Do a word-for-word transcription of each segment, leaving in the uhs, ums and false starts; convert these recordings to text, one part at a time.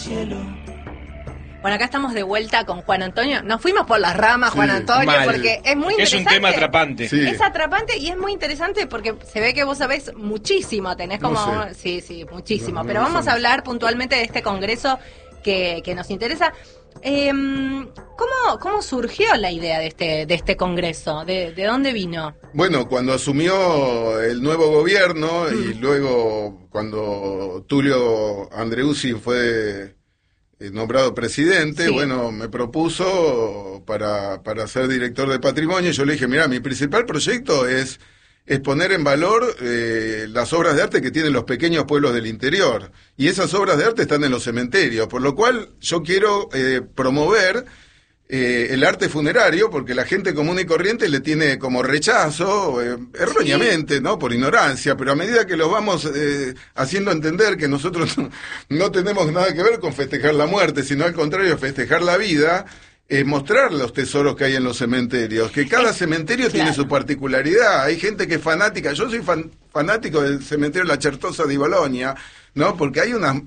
cielo. Bueno, acá estamos de vuelta con Juan Antonio. Nos fuimos por las ramas, Sí, Juan Antonio, mal. porque es muy Es interesante. un tema atrapante. Sí. Sí. Es atrapante y es muy interesante porque se ve que vos sabés muchísimo, tenés como... No sé. Sí, sí, muchísimo. No, no, Pero no vamos sé. a hablar puntualmente de este congreso que, que nos interesa. Eh, ¿cómo, ¿Cómo surgió la idea de este, de este congreso? ¿De, de dónde vino? Bueno, cuando asumió el nuevo gobierno mm. y luego cuando Tulio Andreuzzi fue eh, nombrado presidente, sí. bueno, me propuso para, para ser director de patrimonio. Yo le dije, mira, mi principal proyecto es, es poner en valor eh, las obras de arte que tienen los pequeños pueblos del interior. Y esas obras de arte están en los cementerios, por lo cual yo quiero eh, promover Eh, el arte funerario, porque la gente común y corriente le tiene como rechazo, eh, erróneamente, sí. ¿no? Por ignorancia, pero a medida que los vamos eh, haciendo entender que nosotros no, no tenemos nada que ver con festejar la muerte, sino al contrario, festejar la vida, eh, mostrar los tesoros que hay en los cementerios, que cada cementerio claro. tiene su particularidad. Hay gente que es fanática, yo soy fan, fanático del cementerio La Certosa di Bologna, ¿no? Porque hay unas...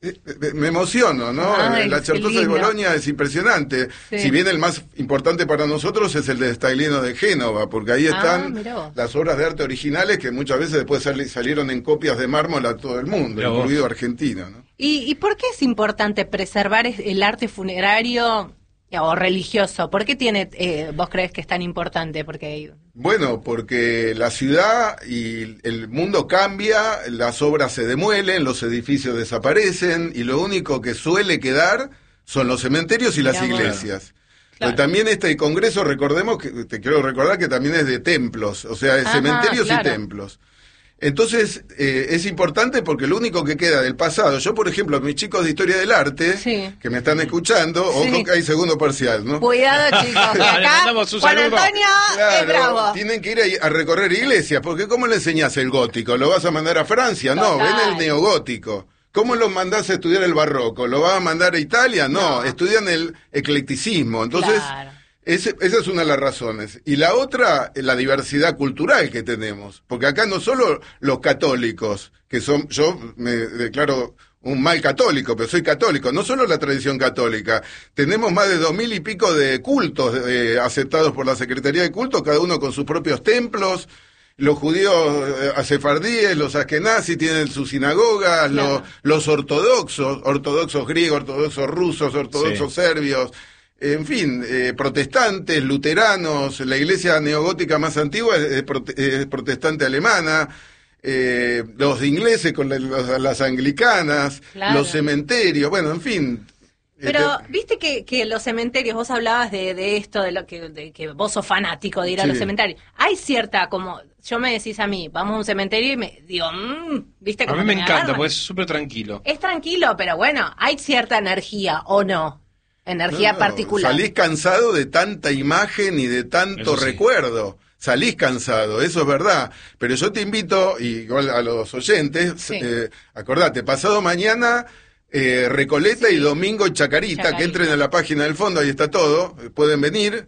Me emociono, ¿no? Ay, la Certosa de Bologna es impresionante. Sí. Si bien el más importante para nosotros es el de Staglieno de Génova, porque ahí están ah, las obras de arte originales que muchas veces después sal salieron en copias de mármol a todo el mundo, mirá incluido vos. Argentina, ¿no? ¿Y, ¿Y por qué es importante preservar el arte funerario o religioso? ¿Por qué tiene, eh, vos crees que es tan importante? Porque Bueno, porque la ciudad y el mundo cambia, las obras se demuelen, los edificios desaparecen y lo único que suele quedar son los cementerios y las Mirá, iglesias. Claro. Pero también este congreso, recordemos que te quiero recordar que también es de templos, o sea, de Ajá, cementerios claro. y templos. Entonces, eh, es importante porque lo único que queda del pasado, yo por ejemplo, mis chicos de Historia del Arte, sí. que me están escuchando, sí. ojo que hay segundo parcial, ¿no? Cuidado chicos, que acá Juan Antonio claro, es bravo. Tienen que ir a, a recorrer iglesias, porque ¿cómo le enseñás el gótico? ¿Lo vas a mandar a Francia? No, Total. ven el neogótico. ¿Cómo lo mandás a estudiar el barroco? ¿Lo vas a mandar a Italia? No, no. estudian el eclecticismo, entonces... Claro. Ese, esa es una de las razones. Y la otra, la diversidad cultural que tenemos. Porque acá no solo los católicos, que son, yo me declaro un mal católico, pero soy católico, no solo la tradición católica. Tenemos más de dos mil y pico de cultos eh, aceptados por la Secretaría de Cultos, cada uno con sus propios templos. Los judíos eh, asefardíes, los askenazis tienen sus sinagogas, claro. los, los ortodoxos, ortodoxos griegos, ortodoxos rusos, ortodoxos sí. serbios. En fin, eh, protestantes, luteranos, la iglesia neogótica más antigua es, es, prote es protestante alemana, eh, los ingleses con la, los, las anglicanas, claro. los cementerios, bueno, en fin. Pero este... viste que, que los cementerios, vos hablabas de, de esto, de lo que, de que vos sos fanático de ir a sí. los cementerios. Hay cierta, como, yo me decís a mí, vamos a un cementerio y me digo, mmm, viste como. A mí me, me encanta, porque es súper tranquilo. Es tranquilo, pero bueno, hay cierta energía, ¿o no? Energía no, no, particular. Salís cansado de tanta imagen y de tanto sí. recuerdo. Salís cansado, eso es verdad. Pero yo te invito, igual a los oyentes, sí. eh, acordate, pasado mañana, eh, Recoleta sí. y domingo Chacarita, Chacarita, que entren a la página del fondo, ahí está todo, pueden venir.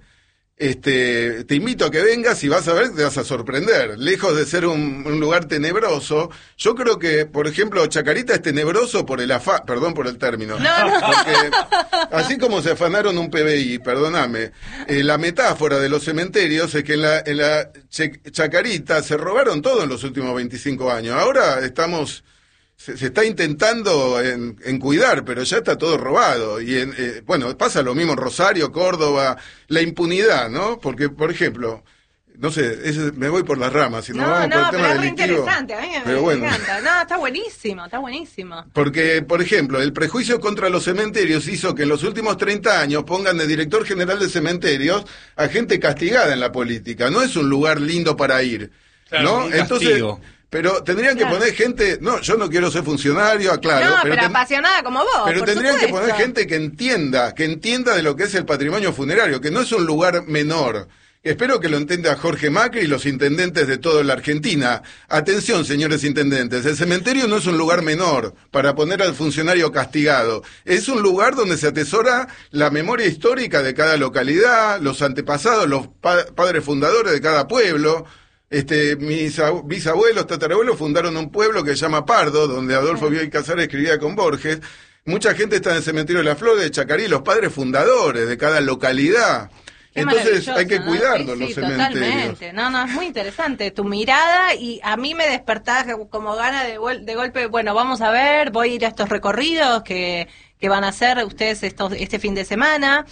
Este, te invito a que vengas y vas a ver, te vas a sorprender. Lejos de ser un, un lugar tenebroso, yo creo que, por ejemplo, Chacarita es tenebroso por el afán, perdón por el término. No, no. Porque así como se afanaron un P B I, perdóname, eh, la metáfora de los cementerios es que en la, en la Chacarita se robaron todo en los últimos veinticinco años. Ahora estamos... Se, se está intentando en, en cuidar, pero ya está todo robado. Y en, eh, bueno, pasa lo mismo en Rosario, Córdoba, la impunidad, ¿no? Porque, por ejemplo, no sé, es, me voy por las ramas, si no, no vamos no, por el pero tema es delictivo. interesante, a mí me, pero bueno. me encanta. No, está buenísimo, está buenísimo. Porque, por ejemplo, el prejuicio contra los cementerios hizo que en los últimos treinta años pongan de director general de cementerios a gente castigada en la política. No es un lugar lindo para ir, claro, ¿no? un Entonces... castigo. Pero tendrían claro. que poner gente, no, yo no quiero ser funcionario, aclaro. No, pero, pero ten, apasionada como vos, Pero por tendrían supuesto. que poner gente que entienda, que entienda de lo que es el patrimonio funerario, que no es un lugar menor. Espero que lo entienda Jorge Macri y los intendentes de toda la Argentina. Atención, señores intendentes, el cementerio no es un lugar menor para poner al funcionario castigado. Es un lugar donde se atesora la memoria histórica de cada localidad, los antepasados, los pa padres fundadores de cada pueblo. Este, mis bisabuelos, tatarabuelos fundaron un pueblo que se llama Pardo, donde Adolfo Bioy Casares escribía con Borges. mucha gente está en el cementerio de la Flor, de Chacarí, los padres fundadores de cada localidad. Qué Entonces hay que ¿no? cuidarlos, sí, los sí, cementerios. Totalmente. No, no, es muy interesante tu mirada y a mí me despertás como gana de, de golpe, bueno, vamos a ver, voy a ir a estos recorridos que, que van a hacer ustedes estos, este fin de semana.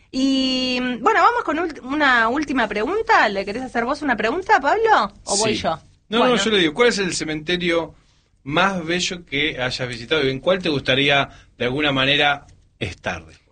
Y bueno, vamos con ult- una última pregunta. ¿Le querés hacer vos una pregunta, Pablo? ¿O voy Sí. yo? No, Bueno. no, yo le digo, ¿cuál es el cementerio más bello que hayas visitado y en cuál te gustaría de alguna manera estar después?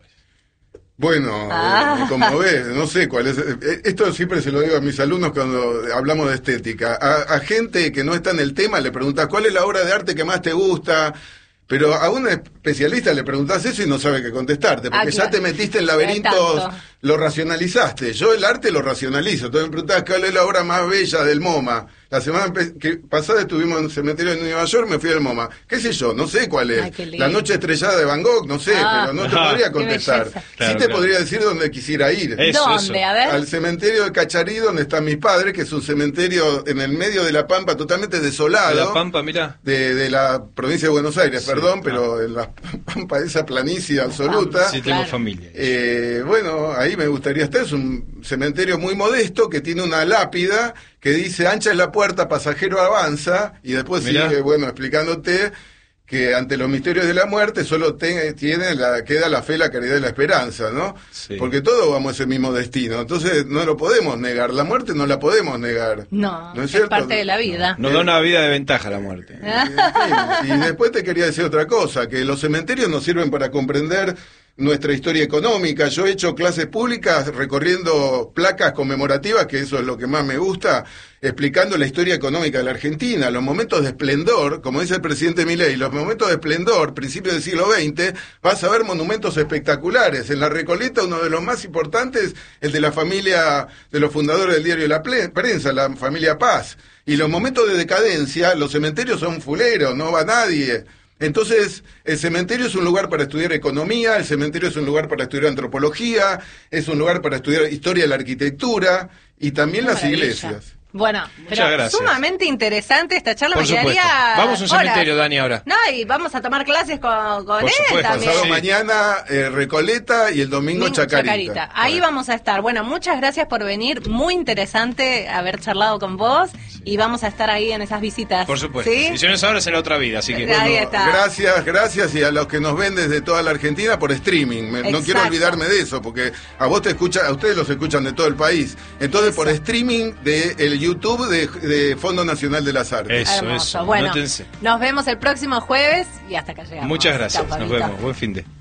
Bueno, Ah. eh, como ves, no sé cuál es. eh, Esto siempre se lo digo a mis alumnos cuando hablamos de estética. A, a gente que no está en el tema le preguntas cuál es la obra de arte que más te gusta. Pero a un especialista le preguntás eso y no sabe qué contestarte, porque Ah, claro. ya te metiste en laberintos, Exacto. lo racionalizaste. Yo el arte lo racionalizo. Entonces me preguntás cuál es la obra más bella del MoMA. La semana pe- que pasada estuvimos en un cementerio en Nueva York, me fui al MoMA. ¿Qué sé yo? No sé cuál es. Ay, qué lindo. La noche estrellada de Van Gogh, no sé, Ah. pero no te Ah, podría qué contestar. belleza. Sí Claro, te claro. podría decir dónde quisiera ir. Eso, ¿Dónde? eso. A ver. Al cementerio de Cacharí, donde están mis padres, que es un cementerio en el medio de la Pampa totalmente desolado. La Pampa, mira. De, de la provincia de Buenos Aires, Sí, perdón, ah. pero en la Pampa, esa planicie absoluta. Sí, tengo Claro. familia. Eh, bueno, ahí me gustaría estar. Es un cementerio muy modesto que tiene una lápida que dice: ancha es la puerta, pasajero avanza. Y después Mirá. sigue, bueno, explicándote que ante los misterios de la muerte solo te- tiene la, queda la fe, la caridad y la esperanza, ¿no? Sí. Porque todos vamos a ese mismo destino. Entonces no lo podemos negar. La muerte no la podemos negar. No, ¿No es es, cierto? parte de la vida. Nos da una vida de ventaja la muerte. Sí, y después te quería decir otra cosa, que los cementerios nos sirven para comprender nuestra historia económica. Yo he hecho clases públicas recorriendo placas conmemorativas, que eso es lo que más me gusta, explicando la historia económica de la Argentina, los momentos de esplendor, como dice el presidente Milei, los momentos de esplendor, principios del siglo veinte, vas a ver monumentos espectaculares. En la Recoleta, uno de los más importantes, el de la familia de los fundadores del diario La Ple- Prensa, la familia Paz. Y los momentos de decadencia, los cementerios son fuleros, no va nadie. Entonces, el cementerio es un lugar para estudiar economía, el cementerio es un lugar para estudiar antropología, es un lugar para estudiar historia de la arquitectura y también Qué las maravilla. iglesias. Bueno, pero gracias. sumamente interesante esta charla. Por me supuesto. quedaría Vamos a un horas. cementerio, Dani, ahora. No, y vamos a tomar clases con, con Por él supuesto, también. Pasado Sí. mañana, eh, Recoleta y el domingo Domingo Chacarita. Ahí Bueno. vamos a estar. Bueno, muchas gracias por venir. Muy interesante haber charlado con vos. Y vamos a estar ahí en esas visitas. Por supuesto. ¿Sí? Y si no es ahora, es en la otra vida, así que... Ahí Bueno, está. gracias, gracias y a los que nos ven desde toda la Argentina por streaming. Me- no Exacto. quiero olvidarme de eso, porque a vos te escucha, a ustedes los escuchan de todo el país. Entonces, por Eso. streaming de el YouTube de, de Fondo Nacional de las Artes. Eso, Hermoso. eso. Bueno, Nótense. nos vemos el próximo jueves y hasta acá llegamos. Muchas Chau, gracias. Nos Pablito. vemos. Buen fin de...